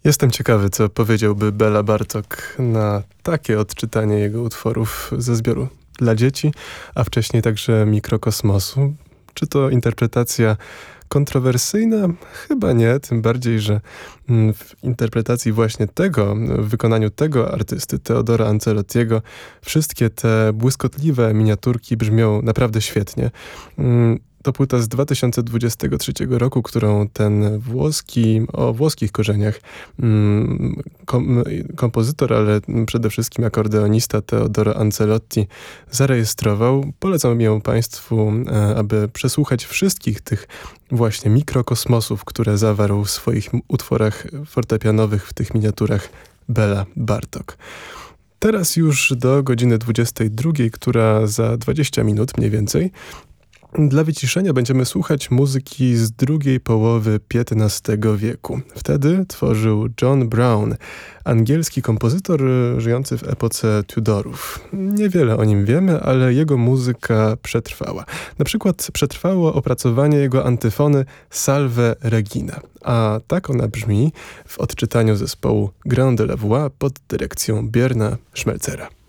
Jestem ciekawy, co powiedziałby Bela Bartok na takie odczytanie jego utworów ze zbioru dla dzieci, a wcześniej także Mikrokosmosu. Czy to interpretacja kontrowersyjna? Chyba nie, tym bardziej, że w interpretacji właśnie tego, w wykonaniu tego artysty, Teodora Ancelottiego, wszystkie te błyskotliwe miniaturki brzmią naprawdę świetnie. To płyta z 2023 roku, którą ten o włoskich korzeniach kompozytor, ale przede wszystkim akordeonista Teodoro Ancelotti zarejestrował. Polecam ją Państwu, aby przesłuchać wszystkich tych właśnie mikrokosmosów, które zawarł w swoich utworach fortepianowych, w tych miniaturach Bela Bartok. Teraz już do godziny 22, która za 20 minut mniej więcej. Dla wyciszenia będziemy słuchać muzyki z drugiej połowy XV wieku. Wtedy tworzył John Brown, angielski kompozytor żyjący w epoce Tudorów. Niewiele o nim wiemy, ale jego muzyka przetrwała. Na przykład przetrwało opracowanie jego antyfony Salve Regina, a tak ona brzmi w odczytaniu zespołu Grand de la Voix pod dyrekcją Björna Schmelzera.